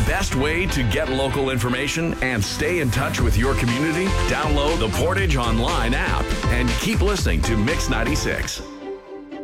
best way to get local information and stay in touch with your community? Download the Portage Online app and keep listening to Mix 96.